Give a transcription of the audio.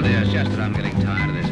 dear, it's just that I'm getting tired of this.